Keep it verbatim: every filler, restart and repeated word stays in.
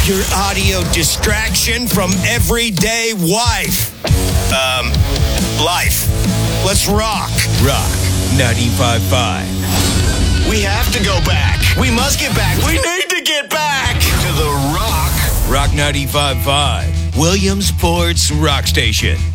Your audio distraction from everyday wife. Um, life. Let's rock. Rock ninety-five point five. We have to go back. We must get back. We need to get back to the Rock. Rock ninety-five point five. Williamsport's Rock Station.